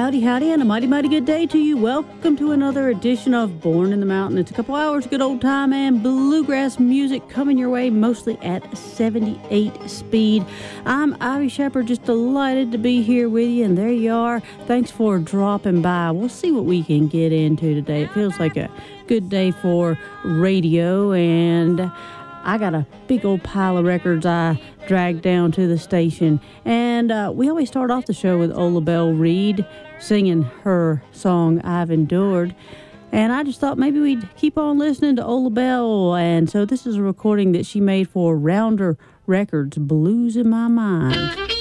Howdy, howdy, and a mighty, mighty good day to you. Welcome to another edition of Born in the Mountain. It's a couple hours, good old time, and bluegrass music coming your way, mostly at 78 speed. I'm Ivy Shepherd, just delighted to be here with you, and there you are. Thanks for dropping by. We'll see what we can get into today. It feels like a good day for radio, and I got a big old pile of records I dragged down to the station. And we always start off the show with Ola Belle Reed singing her song, I've Endured. And I just thought maybe we'd keep on listening to Ola Belle. And so this is a recording that she made for Rounder Records, Blues in My Mind.